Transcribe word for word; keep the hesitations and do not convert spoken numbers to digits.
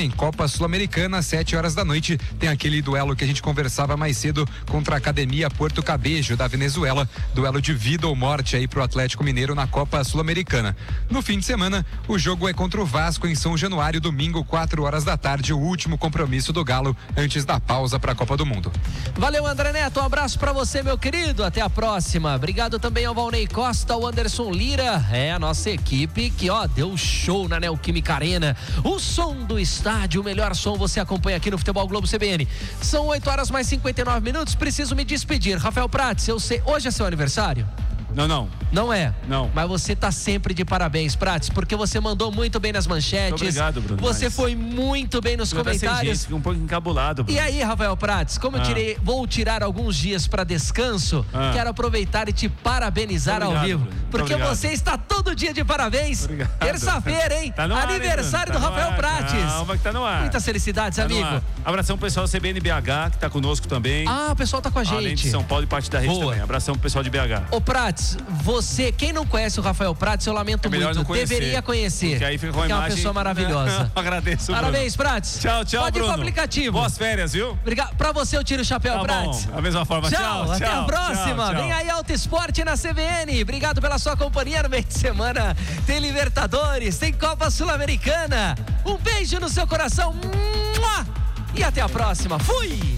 tem Copa Sul-Americana, às sete horas da noite, tem aquele duelo que a gente conversava mais cedo contra a Academia Porto Cabejo da Venezuela, duelo de vida ou morte aí pro Atlético Mineiro na Copa Sul-Americana. No fim de semana, o jogo é contra o Vasco em São Januário, domingo, quatro horas da tarde, o último compromisso do Galo antes da pausa para a Copa do Mundo. Valeu, André Neto, um abraço para você, meu querido, até a próxima. Obrigado também ao Valnei Costa, ao Anderson Lira, é a nossa equipe que, ó, deu show na Neoquímica Arena. O som do estádio, o melhor som você acompanha aqui no Futebol Globo C B N. São oito horas mais cinquenta e nove minutos, preciso me despedir. Rafael Prats, eu sei, hoje é seu aniversário? Não, não. Não é? Não. Mas você tá sempre de parabéns, Prats, porque você mandou muito bem nas manchetes. Muito obrigado, Bruno. Você mas... foi muito bem nos comentários. Fica um pouco encabulado, Bruno. E aí, Rafael Prats, como ah. eu tirei, vou tirar alguns dias para descanso, ah. quero aproveitar e te parabenizar obrigado, ao vivo. Bruno. Porque obrigado. você está todo dia de parabéns. Terça-feira, hein? Tá no Aniversário ar, hein, do Rafael tá Prats. Calma que tá no ar. Muitas felicidades, tá amigo. Abração pro pessoal do C B N B H, que tá conosco também. Ah, o pessoal tá com a gente. Além de São Paulo e parte da rede Boa. também. Abração pro pessoal de B H. Ô Prats, você, quem não conhece o Rafael Prats, eu lamento é muito. Deveria conhecer. Porque aí fica com a que imagem... é uma pessoa maravilhosa. Agradeço, Parabéns, Bruno. Prats. Tchau, tchau, Pode Bruno. ir pro aplicativo. Boas férias, viu? Obrigado. Pra você eu tiro o chapéu, tá Prats. Bom. Da mesma forma. Tchau, tchau até tchau, a próxima. Tchau, tchau. Vem aí Auto Esporte na C B N. Obrigado pela sua companhia no meio de semana. Tem Libertadores, tem Copa Sul-Americana. Um beijo no seu coração. E até a próxima. Fui!